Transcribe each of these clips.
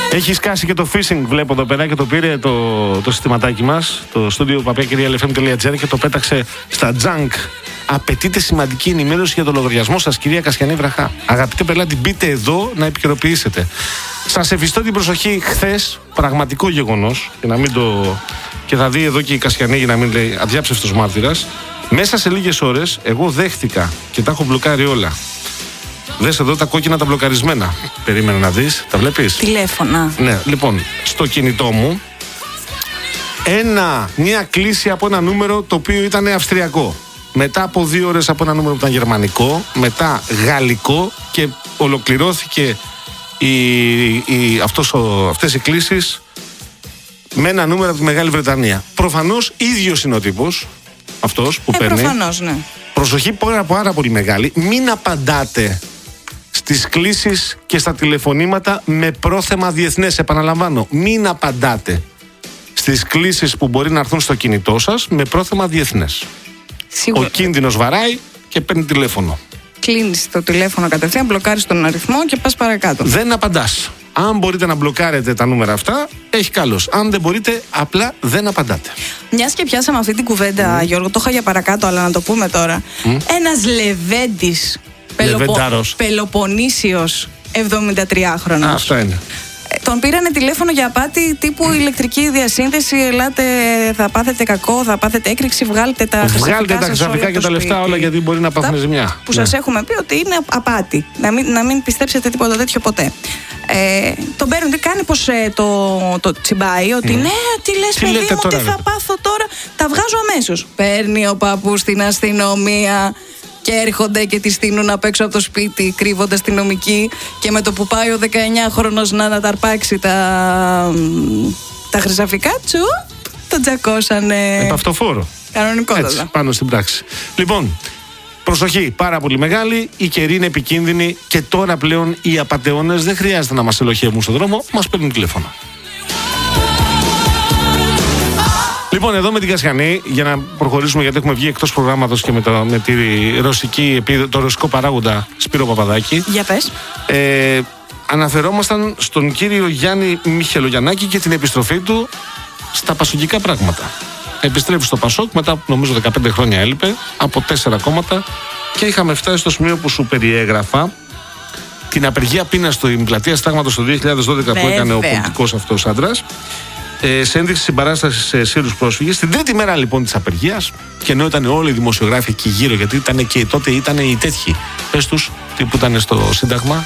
Έχει σκάσει και το phishing, βλέπω εδώ πέρα, και το πήρε το συστηματάκι μας, το studio papakirialfm.gr, και το πέταξε στα junk. Απαιτείται σημαντική ενημέρωση για το λογαριασμό σας, κυρία Κασιανή Βραχά. Αγαπητέ πελάτη, μπείτε εδώ να επικαιροποιήσετε. Σας ευχηστώ την προσοχή. Χθες, πραγματικό γεγονός, και θα δει εδώ και η Κασιανή, για να μην λέει αδιάψευτος μάρτυρας, μέσα σε λίγες ώρες εγώ δέχτηκα και τα έχω μπλοκάρει όλα. Δες εδώ τα κόκκινα τα μπλοκαρισμένα. Περίμενα να δεις, τα βλέπεις? Τηλέφωνα. Ναι, λοιπόν, στο κινητό μου μια κλήση από ένα νούμερο το οποίο ήταν αυστριακό. Μετά από 2 ώρες από ένα νούμερο που ήταν γερμανικό, μετά γαλλικό, και ολοκληρώθηκε αυτές οι κλήσεις με ένα νούμερο από τη Μεγάλη Βρετανία. Προφανώς ίδιος είναι ο τύπος αυτός που παίρνει. Προφανώς, ναι. Προσοχή πάρα πολύ μεγάλη. Μην απαντάτε στις κλήσεις και στα τηλεφωνήματα με πρόθεμα διεθνές. Επαναλαμβάνω, μην απαντάτε στις κλήσεις που μπορεί να έρθουν στο κινητό σας με πρόθεμα διεθνές. Σίγουρα. Ο κίνδυνος βαράει και παίρνει τηλέφωνο. Κλείνεις το τηλέφωνο κατευθείαν, μπλοκάρεις τον αριθμό και πας παρακάτω. Δεν απαντάς. Αν μπορείτε να μπλοκάρετε τα νούμερα αυτά, έχει καλώς. Αν δεν μπορείτε, απλά δεν απαντάτε. Μιας και πιάσαμε αυτή την κουβέντα, Γιώργο, το είχα για παρακάτω, αλλά να το πούμε τώρα. Ένας Λεβέντης, Πελοποννήσιος, 73χρονος. Αυτά είναι. Τον πήρανε τηλέφωνο για απάτη τύπου ηλεκτρική διασύνδεση. Ελάτε, θα πάθετε κακό, θα πάθετε έκρηξη. Βγάλτε τα χρυσαφικά και τα λεφτά όλα, γιατί μπορεί να πάθουν ζημιά. Που σας έχουμε πει ότι είναι απάτη. Να μην πιστέψετε τίποτα τέτοιο ποτέ. Τον παίρνουν, τι κάνει, πως το τσιμπάει, ότι ναι, τι λες παιδί μου, τι θα πάθω τώρα. Τα βγάζω αμέσως. Παίρνει ο παππούς στην αστυνομία. Και έρχονται και τη στείνουν απ' έξω από το σπίτι, κρύβονται αστυνομικοί, και με το που πάει ο 19χρονος να τα αρπάξει τα χρυσαφικά του, τον τζακώσανε. Επαυτοφόρο. Κανονικότατα. Έτσι, πάνω στην πράξη. Λοιπόν, προσοχή, πάρα πολύ μεγάλη. Η καιρή είναι επικίνδυνη και τώρα πλέον οι απατεώνες δεν χρειάζεται να μας ελοχεύουν στον δρόμο, μας παίρνουν τηλέφωνο. Λοιπόν, εδώ με την Κασιανή, για να προχωρήσουμε, γιατί έχουμε βγει εκτός προγράμματος και με το ρωσικό παράγοντα Σπύρο Παπαδάκη. Για πες. Αναφερόμασταν στον κύριο Γιάννη Μιχελογιαννάκη και την επιστροφή του στα πασοκικά πράγματα. Επιστρέφει στο Πασόκ μετά από, νομίζω, 15 χρόνια έλειπε, από 4 κόμματα, και είχαμε φτάσει στο σημείο που σου περιέγραφα, την απεργία πείνας στην πλατεία Στάγματος το 2012 που έκανε ο πολιτικός αυτός άντρας. Σε ένδειξη συμπαράσταση σε Σύρους πρόσφυγες. Την τρίτη μέρα λοιπόν της απεργίας, και ενώ ήταν όλοι οι δημοσιογράφοι εκεί γύρω, γιατί ήταν και τότε ήταν οι τέτοιοι, πες τους, που ήταν στο Σύνταγμα,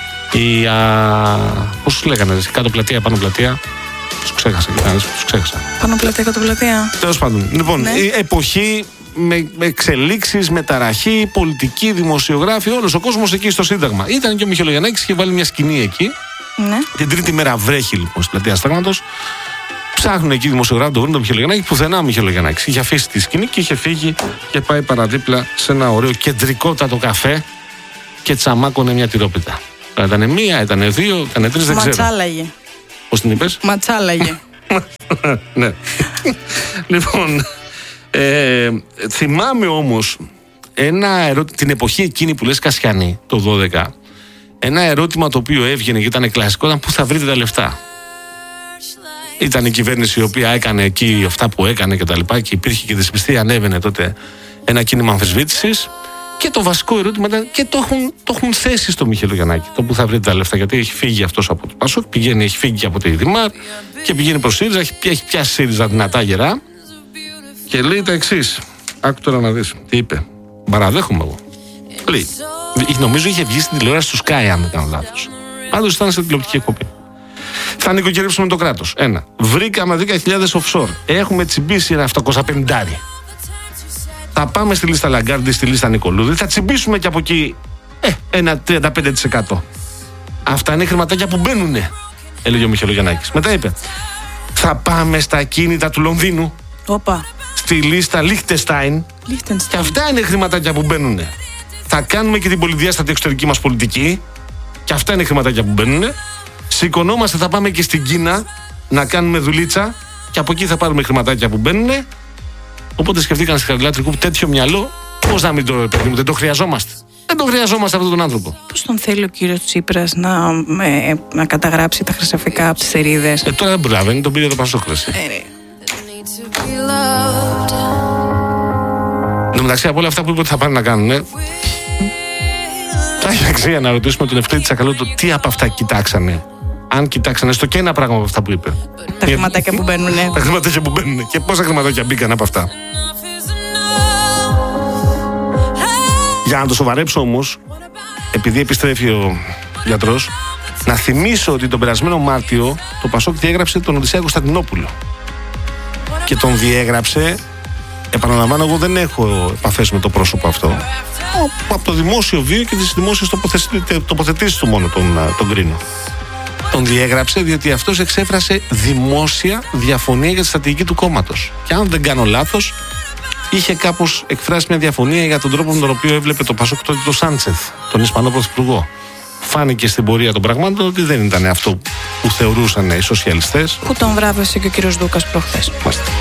πώς τους λέγανε, κάτω πλατεία, πάνω πλατεία, τους ξέχασα. Πάνω πλατεία, κάτω πλατεία. Τέλος πάντων, λοιπόν, ναι. Η εποχή με εξελίξεις, με ταραχή, πολιτική, δημοσιογράφοι, όλος ο κόσμος εκεί στο Σύνταγμα. Ήταν και ο Μιχελογιαννάκης, είχε βάλει μια σκηνή εκεί. Ναι. Την τρίτη μέρα βρέχει λοιπόν στην πλατεία Στάγματος. Ψάχνουν εκεί οι δημοσιογράφοι, το βρουν τον Μιχελογιαννάκη, πουθενά ο Μιχελογιαννάκης. Είχε αφήσει τη σκηνή και είχε φύγει και πάει παραδίπλα σε ένα ωραίο κεντρικότατο καφέ και τσαμάκωνε μια τυρόπιτα. Ήτανε μία, ήτανε δύο, ήτανε τρεις, δεν ξέρω. Ματσάλαγε. Πώς την είπες? Ματσάλαγε. Ναι. Λοιπόν, θυμάμαι όμως την εποχή εκείνη που λες Κασιανή, το 12, ένα ερώτημα το οποίο έβγαινε και ήταν κλασικό, ήταν πού θα βρείτε τα λεφτά. Ήταν η κυβέρνηση η οποία έκανε εκεί αυτά που έκανε και τα λοιπά, και υπήρχε και δυσπιστία, ανέβαινε τότε ένα κίνημα αμφισβήτησης, και το βασικό ερώτημα ήταν, και το έχουν θέσει στο Μιχελογιαννάκη, το που θα βρείτε τα λεφτά, γιατί έχει φύγει αυτός από το Πασόκ, έχει φύγει και από τη Δημάρ και πηγαίνει προς ΣΥΡΙΖΑ, έχει πιάσει ΣΥΡΙΖΑ δυνατά γερά, και λέει τα εξής. Άκου τώρα να δεις τι είπε. Παραδέχομαι εγώ. Λέει, νομίζω είχε βγει στην τηλεόραση του Sky, αν δεν κάνω λάθος. Πάντως ήταν σε τηλεοπτική εκπομπή. Θα νοικοκυρέψουμε το κράτος. 1. Βρήκαμε 10.000 offshore. Έχουμε τσιμπήσει ένα 750. Θα πάμε στη λίστα Λαγκάρντι, στη λίστα Νικολούδη. Θα τσιμπήσουμε και από εκεί ένα 35%. Αυτά είναι χρηματάκια που μπαίνουνε, έλεγε ο Μιχελογιαννάκης. Μετά είπε, θα πάμε στα ακίνητα του Λονδίνου. Όπα. Στη λίστα Λίχτενστάιν. Και αυτά είναι χρηματάκια που μπαίνουνε. Θα κάνουμε και την πολυδιάστατη εξωτερική μας πολιτική. Και αυτά είναι χρηματάκια που μπαίνουνε. Σηκωνόμαστε, θα πάμε και στην Κίνα να κάνουμε δουλίτσα. Και από εκεί θα πάρουμε χρηματάκια που μπαίνουνε. Οπότε σκεφτήκαν στη Χαριλάου Τρικούπ τέτοιο μυαλό. Πώς να μην το, παιδί μου, δεν το χρειαζόμαστε. Δεν τον χρειαζόμαστε αυτόν τον άνθρωπο. Πώς τον θέλει ο κύριος Τσίπρας να καταγράψει τα χρυσαφικά από τις θερίδες? Τώρα δεν προλαβαίνει, τον πήρε το Πασόκραση. Εν τω μεταξύ, από όλα αυτά που είπε ότι θα πάνε να κάνουν, θα έχει αξία να ρωτήσουμε τον Ευτέρη Τσακαλώτο τι από αυτά κοιτάξανε. Αν κοιτάξανε στο και ένα πράγμα από αυτά που είπε. Τα χρηματάκια που μπαίνουν. Τα χρηματάκια που μπαίνουν. Και πόσα χρηματάκια μπήκαν από αυτά. Για να το σοβαρέψω όμως, επειδή επιστρέφει ο γιατρός, να θυμίσω ότι τον περασμένο Μάρτιο το Πασόκ διέγραψε τον Οδυσσέα Κωνσταντινόπουλο. Και τον διέγραψε, επαναλαμβάνω, εγώ δεν έχω επαφές με το πρόσωπο αυτό, από το δημόσιο βίο και τις δημόσιες τοποθετήσεις του μόνο τον κρίνω. Τον διέγραψε διότι αυτός εξέφρασε δημόσια διαφωνία για τη στρατηγική του κόμματος. Και αν δεν κάνω λάθος, είχε κάπως εκφράσει μια διαφωνία για τον τρόπο με τον οποίο έβλεπε το Πασόκ τότε το Σάντσεθ, τον Ισπανό πρωθυπουργό. Φάνηκε στην πορεία των πραγμάτων ότι δεν ήταν αυτό που θεωρούσαν οι σοσιαλιστές. Που τον βράβευσε και ο κύριος Δούκας προχθές.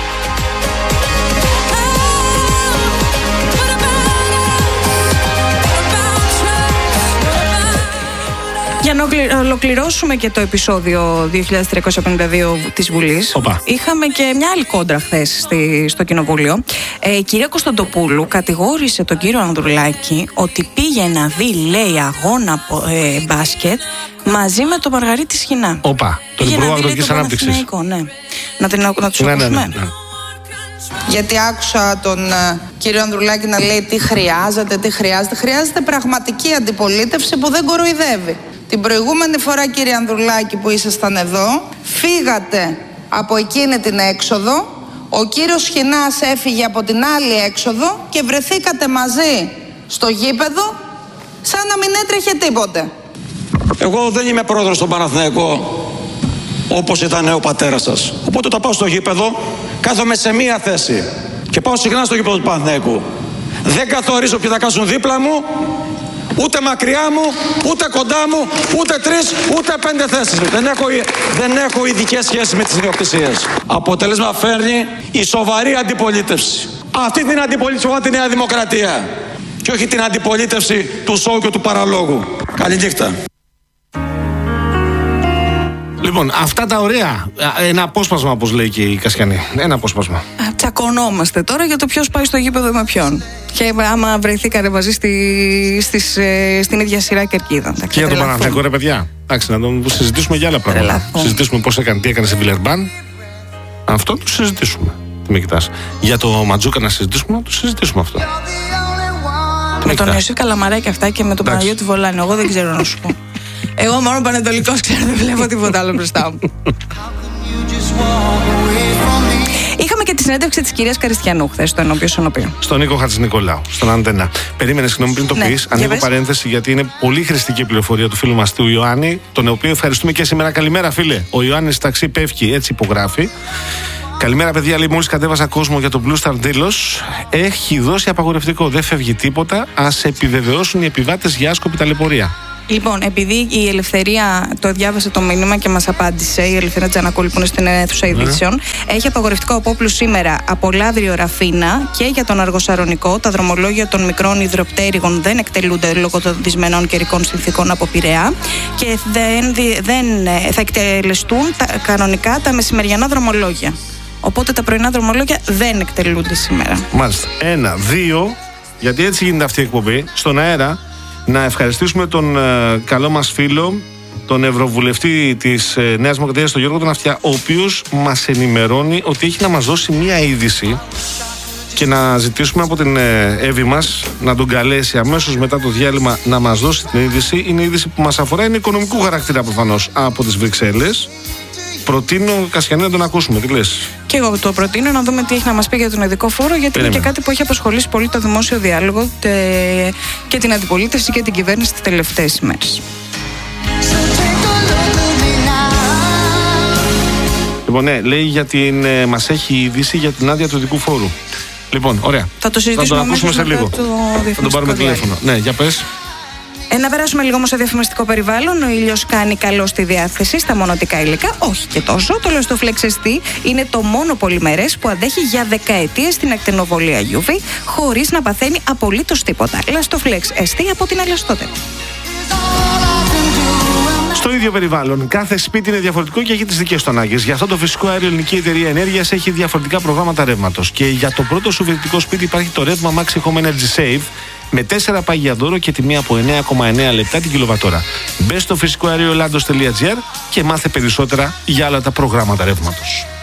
Για να ολοκληρώσουμε και το επεισόδιο 2352 της Βουλής, είχαμε και μια άλλη κόντρα χθες στο Κοινοβούλιο. Η κυρία Κωνσταντοπούλου κατηγόρησε τον κύριο Ανδρουλάκη ότι πήγε να δει, λέει, αγώνα μπάσκετ μαζί με τον Μαργαρίτη Σχοινά. Τον Υπουργό Αγροτικής Ανάπτυξης. Ναι. Να τους ακούσουμε. Ναι. Γιατί άκουσα τον κύριο Ανδρουλάκη να λέει τι χρειάζεται. Χρειάζεται πραγματική αντιπολίτευση που δεν κοροϊδεύει. Την προηγούμενη φορά, κύριε Ανδρουλάκη, που ήσασταν εδώ, φύγατε από εκείνη την έξοδο, ο κύριος Σχοινάς έφυγε από την άλλη έξοδο και βρεθήκατε μαζί στο γήπεδο σαν να μην έτρεχε τίποτε. Εγώ δεν είμαι πρόεδρος στον Παναθηναϊκό όπως ήταν ο πατέρας σας. Οπότε όταν πάω στο γήπεδο, κάθομαι σε μία θέση και πάω συχνά στο γήπεδο του Παναθηναϊκού. Δεν καθορίζω ποιοι θα κάσουν δίπλα μου, ούτε μακριά μου, ούτε κοντά μου, ούτε 3, ούτε 5 θέσεις. Δεν έχω ειδικές σχέσεις με τις ιδιοκτησίες. Αποτέλεσμα φέρνει η σοβαρή αντιπολίτευση. Αυτή την αντιπολίτευση τη Νέα Δημοκρατία. Και όχι την αντιπολίτευση του σόου και του παραλόγου. Καληνύχτα. Λοιπόν, αυτά τα ωραία. Ένα απόσπασμα, όπως λέει και η Κασιανή. Ένα απόσπασμα. Τσακωνόμαστε τώρα για το ποιος πάει στο γήπεδο με ποιον. Και άμα βρεθήκανε μαζί στην ίδια σειρά κερκίδα. Και για τον Παναθηναϊκό, ρε παιδιά. Εντάξει, να το συζητήσουμε για άλλα πράγματα. Συζητήσουμε πώς έκανε, τι έκανε σε Βιλερμπάν. Αυτό το συζητήσουμε. Τι με κοιτάς. Για το Ματζούκα να συζητήσουμε, το συζητήσουμε αυτό. Με τον Ιωσήφ Καλαμαρά και αυτά και με τον Παναγιώτη Βολάνη. Εγώ δεν ξέρω να σου πω. Εγώ μόνο πανετολικός ξέρω, δεν βλέπω τίποτα άλλο μπροστά μου. Είχαμε και τη συνέντευξη της κυρίας Καριστιανού χθες στο Ενώπιο Σωνοπείο. Στον Νίκο Χατζηνικολάου, στον Αντένα. Περίμενε, συγγνώμη, πριν το πεις. Ανοίγω παρένθεση γιατί είναι πολύ χρηστική πληροφορία του φίλου μας του Ιωάννη, τον οποίο ευχαριστούμε και σήμερα. Καλημέρα, φίλε. Ο Ιωάννης ταξί πέφτει, έτσι υπογράφει. Καλημέρα, παιδιά. Λέει, μόλις κατέβασα κόσμο για το Blue Star Delos. Έχει δώσει απαγορευτικό. Δεν φεύγει τίποτα. Ας επιβεβαιώσουν οι επιβάτες για άσκοπη ταλαιπωρία. Λοιπόν, επειδή η Ελευθερία το διάβασε το μήνυμα και μας απάντησε, η Ελευθερία Τζανακόλη που είναι στην αίθουσα ειδήσεων, έχει απαγορευτικό από όπλου σήμερα από Λαύριο Ραφίνα και για τον Αργοσαρονικό. Τα δρομολόγια των μικρών υδροπτέρυγων δεν εκτελούνται λόγω των δυσμενών καιρικών συνθήκων από Πειραιά και δεν θα εκτελεστούν κανονικά τα μεσημεριανά δρομολόγια. Οπότε τα πρωινά δρομολόγια δεν εκτελούνται σήμερα. Μάλιστα. 1, 2, γιατί έτσι γίνεται αυτή η εκπομπή, στον αέρα. Να ευχαριστήσουμε τον καλό μας φίλο, τον Ευρωβουλευτή της Νέας Δημοκρατίας, τον Γιώργο τον Αυτιά, ο οποίος μας ενημερώνει ότι έχει να μας δώσει μία είδηση και να ζητήσουμε από την Εύη μας να τον καλέσει αμέσως μετά το διάλειμμα να μας δώσει την είδηση. Είναι η είδηση που μας αφορά, είναι οικονομικού χαρακτήρα προφανώς από τις Βρυξέλλες. Προτείνω, Κασιανή, να τον ακούσουμε. Τι λες? Και εγώ το προτείνω να δούμε τι έχει να μας πει για τον ειδικό φόρο, γιατί είναι και κάτι που έχει απασχολήσει πολύ το δημόσιο διάλογο και την αντιπολίτευση και την κυβέρνηση τις τελευταίες ημέρες. Λοιπόν, ναι, λέει μας έχει ειδήσει για την άδεια του ειδικού φόρου. Λοιπόν, ωραία. Θα το συζητήσουμε, θα τον ακούσουμε σε λίγο. Θα τον πάρουμε τηλέφωνο. Ναι, για πες. Να περάσουμε λίγο όμως σε διαφημιστικό περιβάλλον. Ο ήλιος κάνει καλό στη διάθεση στα μονοτικά υλικά. Όχι και τόσο. Το Elastoflex ST είναι το μόνο πολυμερές που αντέχει για δεκαετίες στην ακτινοβολία UV χωρίς να παθαίνει απολύτως τίποτα. Elastoflex ST από την Ελαστότερ. Στο ίδιο περιβάλλον, κάθε σπίτι είναι διαφορετικό και έχει τις δικές του ανάγκες. Γι' αυτό το φυσικό αέριο Ελληνική Εταιρεία Ενέργειας έχει διαφορετικά προγράμματα ρεύματος. Και για το πρώτο σου φοιτητικό σπίτι υπάρχει το ρεύμα Maxi Home Energy Save με 4 πάγια δώρο και τιμή από 9,9 λεπτά την κιλοβατόρα. Μπες στο φυσικό αέριο Ελλάδος.gr και μάθε περισσότερα για άλλα τα προγράμματα ρεύματος.